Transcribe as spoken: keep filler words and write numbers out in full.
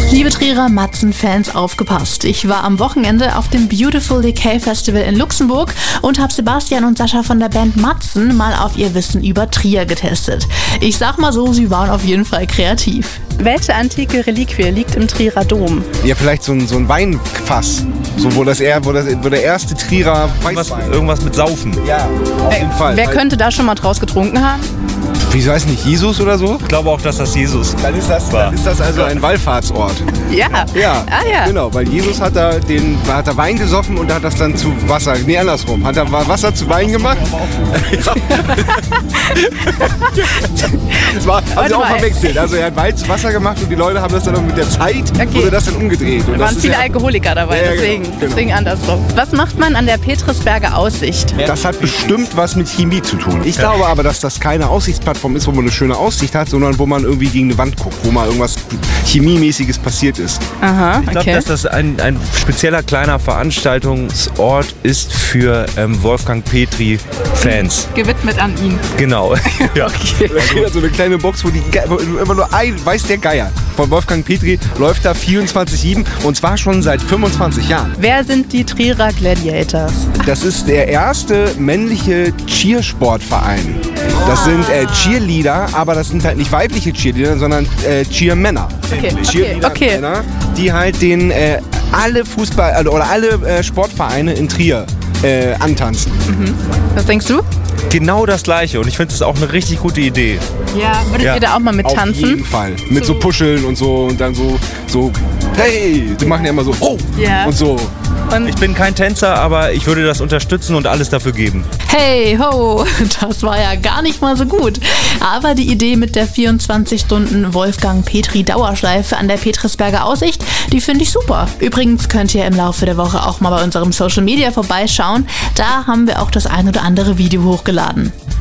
Liebe Trierer Matzen-Fans, aufgepasst. Ich war am Wochenende auf dem Beautiful Decay Festival in Luxemburg und habe Sebastian und Sascha von der Band Matzen mal auf ihr Wissen über Trier getestet. Ich sag mal so, sie waren auf jeden Fall kreativ. Welche antike Reliquie liegt im Trierer Dom? Ja, vielleicht so ein, so ein Weinfass. So, wo, das eher, wo, das, wo der erste Trierer Weißwein. Irgendwas, irgendwas mit Saufen. Ja, auf jeden Fall. Wer könnte da schon mal draus getrunken haben? Ich weiß nicht, Jesus oder so? Ich glaube auch, dass das Jesus Dann ist das, war. dann ist das also ein Wallfahrtsort. Ja. Ja, Ah ja. genau, weil Jesus hat da, den, hat da Wein gesoffen und hat das dann zu Wasser, nee, andersrum, hat er Wasser zu Wein gemacht. Das war, haben Warte sie auch mal. verwechselt. Also er hat Wein zu Wasser gemacht und die Leute haben das dann mit der Zeit, Okay. wurde das dann umgedreht. Und Da das waren ist viele ja, Alkoholiker dabei, Ja, ja, deswegen, genau, genau. deswegen andersrum. Was macht man an der Petrisberger Aussicht? Das hat bestimmt was mit Chemie zu tun. Ich glaube aber, dass das keine Aussichtsplattform ist, wo man eine schöne Aussicht hat, sondern wo man irgendwie gegen eine Wand guckt, wo mal irgendwas Chemiemäßiges passiert ist. Aha, Ich glaube, okay. dass das ein, ein spezieller kleiner Veranstaltungsort ist für ähm, Wolfgang Petri-Fans. Gewidmet an ihn. Genau. Ja. Okay. Da steht da so eine kleine Box, wo die Ge wo immer nur ein, weiß der Geier. Von Wolfgang Petri läuft da vierundzwanzig sieben und zwar schon seit fünfundzwanzig Jahren. Wer sind die Trierer Gladiators? Das ist der erste männliche Cheersportverein. Das sind äh, Cheerleader, aber das sind halt nicht weibliche Cheerleader, sondern äh, Cheermänner. Okay, okay, Cheerleader okay. Männer, die halt den äh, alle Fußball also, oder alle äh, Sportvereine in Trier äh, antanzen. Was denkst du? Genau das Gleiche. Und ich finde das auch eine richtig gute Idee. Ja. Würdet Ja. ihr da auch mal mit Auf tanzen? jeden Fall. Mit so Puscheln und so und dann so, so hey, die machen ja immer so, oh, Ja. und so. Ich bin kein Tänzer, aber ich würde das unterstützen und alles dafür geben. Hey ho, das war ja gar nicht mal so gut. Aber die Idee mit der vierundzwanzig Stunden Wolfgang Petri Dauerschleife an der Petrisberger Aussicht, die finde ich super. Übrigens könnt ihr im Laufe der Woche auch mal bei unserem Social Media vorbeischauen. Da haben wir auch das ein oder andere Video hochgeladen.